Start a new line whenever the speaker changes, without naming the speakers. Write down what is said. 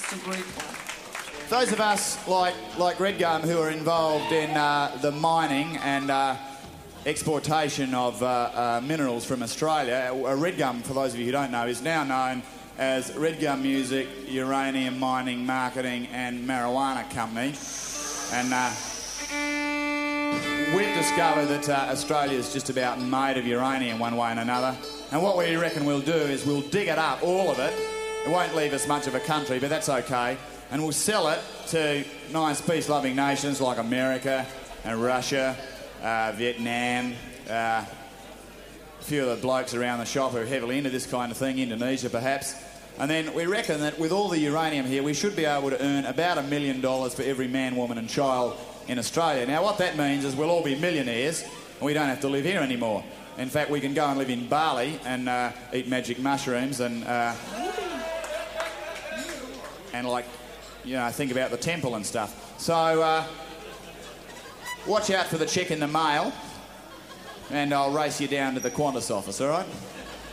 Just a great one.
Those of us like Red Gum who are involved in the mining and exportation of minerals from Australia, Red Gum, for those of you who don't know, is now known as Red Gum Music, Uranium Mining, Marketing and Marijuana Company. And we've discovered that Australia's just about made of uranium one way and another. And what we reckon we'll do is we'll dig it up, all of it. It won't leave us much of a country, but that's okay. And we'll sell it to nice peace-loving nations like America and Russia, Vietnam, a few of the blokes around the shop who are heavily into this kind of thing, Indonesia perhaps. And then we reckon that with all the uranium here, we should be able to earn about $1 million for every man, woman and child in Australia. Now, what that means is we'll all be millionaires and we don't have to live here anymore. In fact, we can go and live in Bali and eat magic mushrooms and like, you know, think about the temple and stuff. So, watch out for the cheque in the mail and I'll race you down to the Qantas office, all right?